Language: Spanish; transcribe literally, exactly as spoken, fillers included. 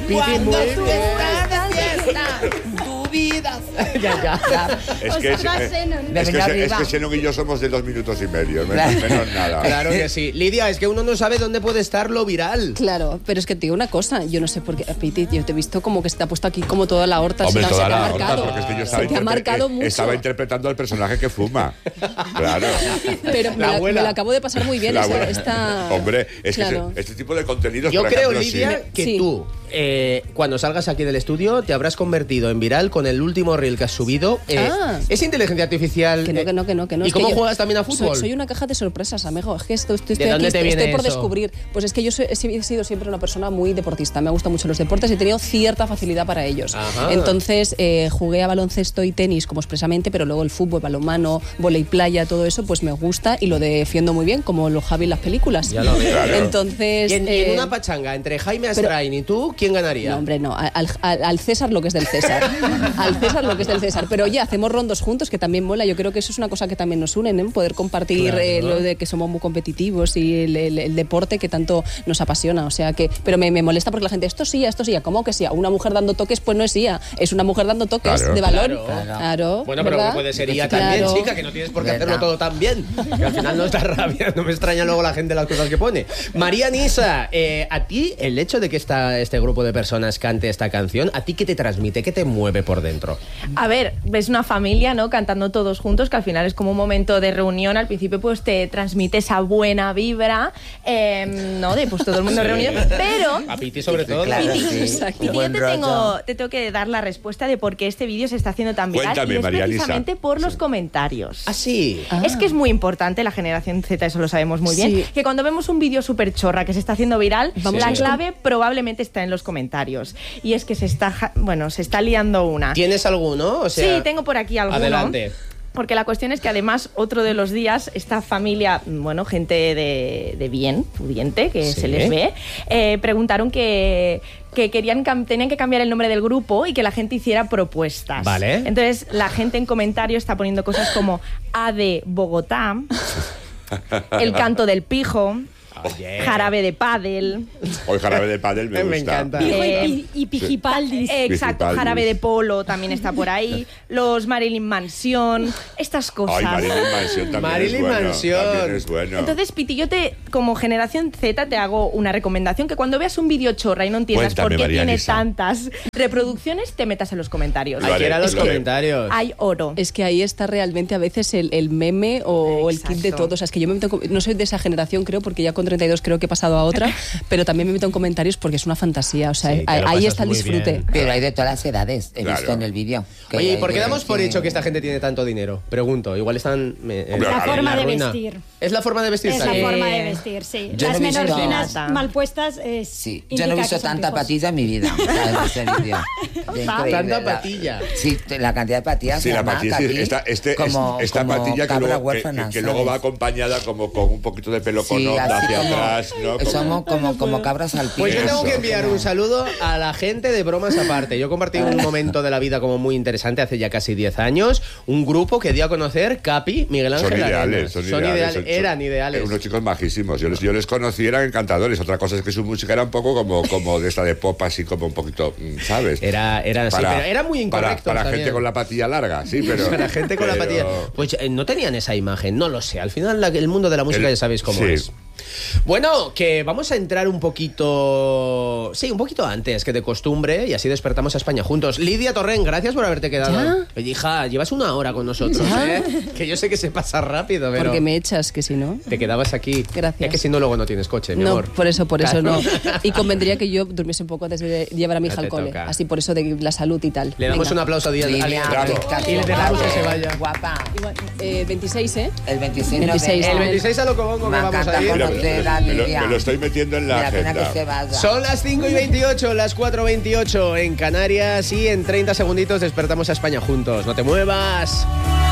Cuando tú estás de fiesta, tu vida. ya, ya, ya. Es que, es, es, es, que, es que Xenon y yo somos de dos minutos y medio, menos, menos nada. Claro que sí. Lidia, es que uno no sabe dónde puede estar lo viral. Claro, pero es que te digo una cosa, yo no sé por qué, Piti, yo te he visto como que se te ha puesto aquí como toda la horta. Hombre, se, toda se la te ha horta, marcado. porque es que yo estaba, se te ha marcado eh, mucho. estaba interpretando al personaje que fuma. Claro. Pero me la, me la acabo de pasar muy bien esta, esta... Hombre, es claro. que este tipo de contenidos, yo por creo, ejemplo, Lidia, sí. que Sí. tú, eh, cuando salgas aquí del estudio, te habrás convertido en viral con el último reel que has subido. Eh, Ah. ¿Es inteligencia artificial? Que no, que no, que no, que no. ¿Y Es que cómo yo juegas también a fútbol? Soy, soy una caja de sorpresas, amigo. Es que esto, esto, estoy, ¿De dónde aquí, te viene estoy por eso? descubrir. Pues es que yo soy- he sido siempre una persona muy deportista. Me gustan mucho los deportes y he tenido cierta facilidad para ellos. Ajá. Entonces eh, jugué a baloncesto y tenis como expresamente, pero luego el fútbol, balonmano, vóley playa, todo eso, pues me gusta y lo defiendo muy bien, como los Javi en las películas. Ya lo veo. Claro. Entonces... Y en, y en eh, una pachanga entre Jaime pero- Astrain y tú, ¿quién ganaría? No, hombre, no. Al, al- al César lo que es del César. Al César lo que es del César. Pero oye, hacemos rondos juntos, que también mola. Yo creo que eso es una cosa que también nos une, ¿eh? Poder compartir Claro. eh, lo de que somos muy competitivos y el, el- el deporte que tanto nos apasiona. O sea que, pero me, me molesta porque la gente, esto sí, esto sí, ¿cómo que sí? Una mujer dando toques, pues no es I A. Es una mujer dando toques Claro. de balón. Claro. Claro. Bueno, pero ¿verdad? que puede ser I A Claro. también, chica, que no tienes por qué ¿Verdad? hacerlo todo tan bien. Que al final no está rabia, no me extraña luego la gente las cosas que pone. María Nisa, eh, a ti el hecho de que esta, este grupo de personas cante esta canción, ¿a ti qué te transmite? ¿Qué te mueve por dentro? A ver, ves una familia, ¿no? Cantando todos juntos, que al final es como un momento de reunión. Al principio, pues te transmite esa buena vibra, eh, ¿no? De pues todo el mundo Sí. reunido. Pero A Piti sobre todo. Claro, Piti, sí. Exacto. Piti, yo Buen te rollo. tengo, te tengo que dar la respuesta de por qué este vídeo se está haciendo tan viral. Cuéntame, y es María Elisa. precisamente por los comentarios. Ah, sí. Ah. Es que es muy importante, la generación Z, eso lo sabemos muy bien, Sí. que cuando vemos un vídeo súper chorra que se está haciendo viral, Vamos la a los clave probablemente está en los comentarios. Y es que se está, ja- bueno, se está liando una. ¿Tienes alguno? O sea, Sí, tengo por aquí alguno. Adelante. Porque la cuestión es que además otro de los días esta familia, bueno, gente de, de bien, pudiente, que Sí. se les ve, eh, preguntaron que, que querían cam- tenían que cambiar el nombre del grupo y que la gente hiciera propuestas. Vale. Entonces la gente en comentarios está poniendo cosas como A de Bogotá, El canto del pijo, Oye. Jarabe de pádel. Hoy jarabe de pádel me, Me gusta. encanta. Pijo Eh, y, pi- y Pijipaldis. Eh, Exacto, Pijipaldis. Jarabe de Polo también está por ahí, los Marilyn Mansion, estas cosas. Ay, Marilyn Mansion también Marilyn es bueno. Mansion. También es bueno. Entonces, Piti, yo te, como generación Z, te hago una recomendación, que cuando veas un vídeo chorra y no entiendas Cuéntame, por qué María tiene Elisa. tantas reproducciones, te metas en los comentarios. Vale, Hay que ir a los es que- comentarios. Hay oro. Es que ahí está realmente a veces el, el meme o el kit de Exacto. todo. O sea, es que yo me meto en com- no soy de esa generación, creo, porque ya con treinta y dos creo que he pasado a otra, pero también me meto en comentarios porque es una fantasía. O sea, Sí, te ahí, lo ahí pasas está el muy disfrute. bien. Pero hay de todas las edades, he Claro. visto en el vídeo. Que Oye, ¿y hay por qué de- damos por que- hecho que esta gente tiene tanto dinero? Pregunto, igual están... me- eh, Hombre, La a ver, forma en de ruina. vestir. ¿Es la forma de vestir? Es la también? forma de vestir, sí. Yo Las no he visto- menorquinas Nada. mal puestas es Sí, yo indica no he que visto son tanta pijos. patilla en mi vida. ¿sabes? En ese vídeo. De increíble, Tanta la- patilla. Sí, la cantidad de patillas. Sí, la además, patilla, que sí, aquí, esta, este, como, es- esta como patilla que cabra luego, que- huérfana, que, que luego ¿sabes? va acompañada como con un poquito de pelo con Sí, onda así hacia como- atrás, ¿no? Como- Somos como, como cabras al Pues yo tengo que Eso. enviar un saludo a la gente de Bromas Aparte. Yo compartí un momento de la vida como muy interesante hace ya casi diez años. Un grupo que dio a conocer Capi, Miguel Ángel Son Arenas. ideales, son, Son ideales. ideales, son- eran son- ideales. Unos chicos majísimos. Yo les, yo les conocí, eran encantadores. Otra cosa es que su música era un poco como, como de esta de pop, así como un poquito, mm, ¿sabes? Era, era así, pero era muy para, incorrecto. para también. gente con la patilla larga, sí, pero... Para gente con la pero- patilla. Pues eh, no tenían esa imagen, no lo sé. Al final la- el mundo de la música El- ya sabéis cómo sí. es. Bueno, que vamos a entrar un poquito... Sí, un poquito antes que de costumbre y así despertamos a España juntos. Lidia Torrent, gracias por haberte quedado. ¿Ya? Oye, hija, llevas una hora con nosotros, ¿Ya? ¿eh? Que yo sé que se pasa rápido, pero... Porque me echas, que si no... Te quedabas aquí. Gracias. Ya que si no, luego no tienes coche, mi No, amor. por eso, por eso Claro. no. Y convendría que yo durmiese un poco antes de llevar a mi Ya hija al te cole. toca. Así por eso de la salud y tal. Le damos Venga. un aplauso a Díaz. Lidia, Bravo. qué Y le dejamos que se guapa, vaya. Guapa. Igual, eh, veintiséis, ¿eh? El veintiséis, veintiséis, no El venga. veintiséis a Locobongo que Me vamos encanta a ir. Mira, conocer a me, lo, Lidia. me lo estoy metiendo en la Me da pena agenda. que se vaya. Son las cinco y veintiocho, las cuatro y veintiocho en Canarias y en treinta segunditos despertamos a España juntos. No te muevas.